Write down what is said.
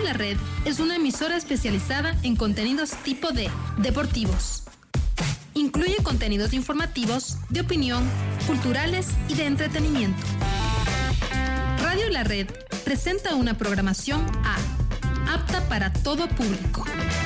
La Red es una emisora especializada en contenidos tipo D, deportivos. Incluye contenidos informativos, de opinión, culturales y de entretenimiento. Radio La Red presenta una programación apta para todo público.